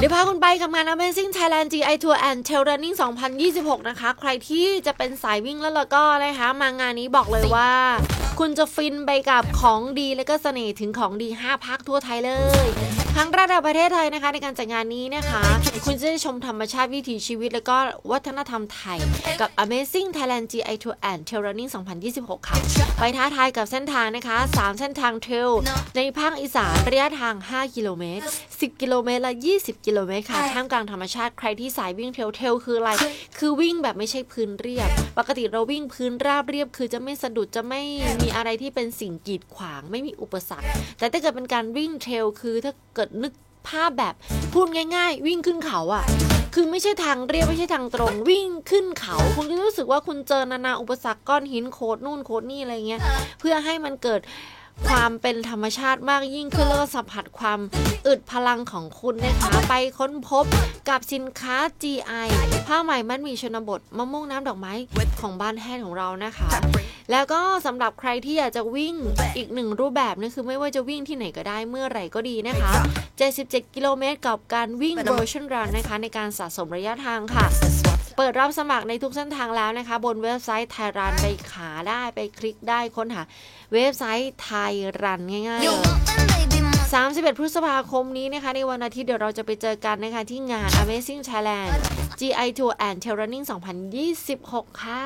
เดี๋ยวพาคุณไปกับงาน Amazing Thailand GI Tour and Trail Running 2026 นะคะใครที่จะเป็นสายวิ่งแล้วก็นะคะมางานนี้บอกเลยว่าคุณจะฟินไปกับของดีและก็เสน่ห์ถึงของดี5ภาคทั่วไทยเลยครั้งแรกในประเทศไทยนะคะในการจัดงานนี้นะคะคุณจะได้ชมธรรมชาติวิถีชีวิตและก็วัฒนธรรมไทยกับ Amazing Thailand GI Tour and Trail Running 2026 ค่ะไปท้าทายกับเส้นทางนะคะ3เส้นทางเทรลในภาคอีสานระยะทาง5กิโลเมตร10กิโลเมตรและ20กิโลเมตรค่ะท่ามกลางธรรมชาติใครที่สายวิ่งเทรลคืออะไรคือวิ่งแบบไม่ใช่พื้นเรียบปกติเราวิ่งพื้นราบเรียบคือจะไม่สะดุดจะไม่มีอะไรที่เป็นสิ่งกีดขวางไม่มีอุปสรรคแต่ถ้าเกิดเป็นการวิ่งเทรลคือถ้าเกิดนึกภาพแบบพูดง่ายๆวิ่งขึ้นเขาอ่ะคือไม่ใช่ทางเรียบไม่ใช่ทางตรงวิ่งขึ้นเขาคุณจะรู้สึกว่าคุณเจอนานาอุปสรรคก้อนหินโคดนู่นโคดนี่อะไรเงี้ยเพื่อให้มันเกิดความเป็นธรรมชาติมากยิ่งขึ้นแล้วก็สัมผัสความอึดพลังของคุณนะคะไปค้นพบกับสินค้า GI ผ้าไหมมัดหมี่ชนบทมะม่วงน้ำดอกไม้ของบ้านแห้งของเรานะคะแล้วก็สำหรับใครที่อยากจะวิ่งอีกหนึ่งรูปแบบนั่นคือไม่ว่าจะวิ่งที่ไหนก็ได้เมื่อไหร่ก็ดีนะคะ77กิโลเมตรกับการวิ่ง Version Run นะคะในการสะสมระยะทางค่ะเปิดรับสมัครในทุกเส้นทางแล้วนะคะบนเว็บไซต์ไทยรันไปขาได้ไปคลิกได้ค้นหาเว็บไซต์ไทยรันง่ายๆเลย31 พฤษภาคมนี้นะคะในวันอาทิตย์เดี๋ยวเราจะไปเจอกันนะคะที่งาน Amazing Thailand GI Tour and Trail Running 2026 ค่ะ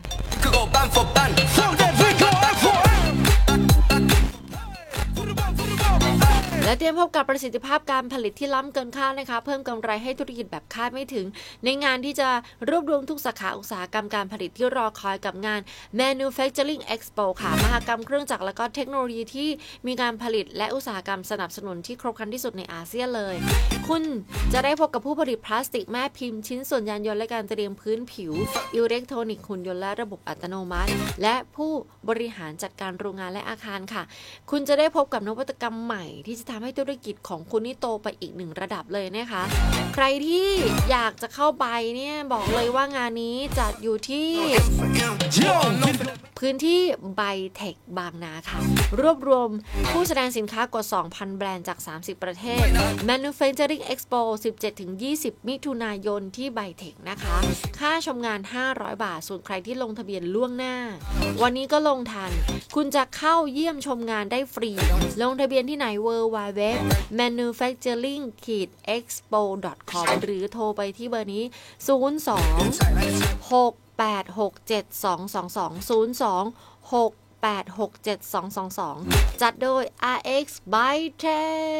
และเตรียมพบกับประสิทธิภาพการผลิตที่ล้ำเกินคาดนะคะเพิ่มกำไรให้ธุรกิจแบบคาดไม่ถึงในงานที่จะรวบรวมทุกสาขาอุตสาหกรรมการผลิตที่รอคอยกับงาน Manufacturing Expo ค่ะมหกรรมเครื่องจักรและก็เทคโนโลยีที่มีการผลิตและอุตสาหกรรมสนับสนุนที่ครบครันที่สุดในอาเซียนเลยคุณจะได้พบกับผู้ผลิตพลาสติกแม่พิมพ์ชิ้นส่วนยานยนต์และการเตรียมพื้นผิวอิเล็กทรอนิกส์หุ่นยนต์และระบบอัตโนมัติและผู้บริหารจัดการโรงงานและอาคารค่ะคุณจะได้พบกับนวัตกรรมใหม่ที่จะทำให้ธุรกิจของคุณนี่โตไปอีกหนึ่งระดับเลยนะคะใครที่อยากจะเข้าไปเนี่ยบอกเลยว่างานนี้จัดอยู่ที่พื้นที่ไบเทคบางนาค่ะรวบรวมผู้แสดงสินค้ากว่า 2,000 แบรนด์จาก30ประเทศ Manufacturing Expo 17-20 มิถุนายนที่ไบเทคนะคะค่าชมงาน500 บาทส่วนใครที่ลงทะเบียนล่วงหน้าวันนี้ก็ลงทันคุณจะเข้าเยี่ยมชมงานได้ฟรีลงทะเบียนที่ไหน www.manufacturing-expo.com หรือโทรไปที่เบอร์นี้02-6867222 02-6867222จัดโดย RX by Tech